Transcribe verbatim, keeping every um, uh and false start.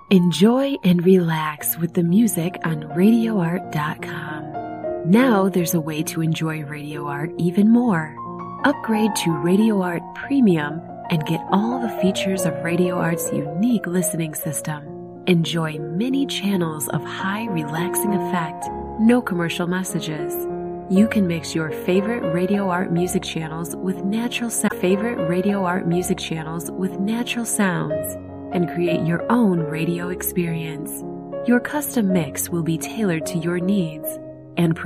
Enjoy and relax with the music on radio art dot com. Now there's a way to enjoy Radio Art even more. Upgrade to Radio Art Premium and get all the features of Radio Art's unique listening system. Enjoy many channels of high relaxing effect, no commercial messages. You can mix your favorite Radio Art music channels with natural so- favorite Radio Art music channels with natural sounds and create your own radio experience. Your custom mix will be tailored to your needs and